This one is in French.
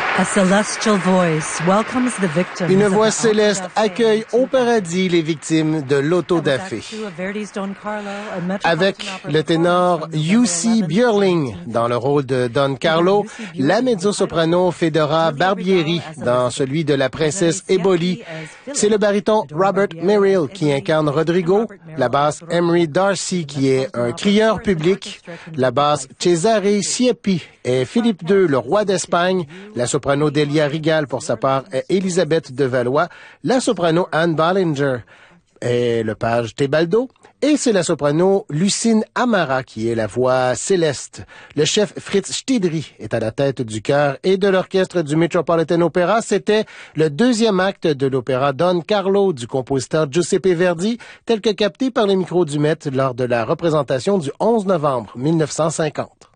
Une voix céleste accueille au paradis les victimes de l'auto-da-fé. Avec le ténor Jussi Björling dans le rôle de Don Carlo, la mezzo-soprano Fedora Barbieri dans celui de la princesse Éboli. C'est le baryton Robert Merrill qui incarne Rodrigo, la basse Emery Darcy qui est un crieur public, la basse Cesare Siepi est Philippe II, le roi d'Espagne, la soprano Delia Rigal pour sa part est Élisabeth de Valois, la soprano Anne Ballinger est le page Tebaldo, et c'est la soprano Lucine Amara qui est la voix céleste. Le chef Fritz Stidri est à la tête du chœur et de l'orchestre du Metropolitan Opera. C'était le deuxième acte de l'opéra Don Carlo du compositeur Giuseppe Verdi, tel que capté par les micros du Met lors de la représentation du 11 novembre 1950.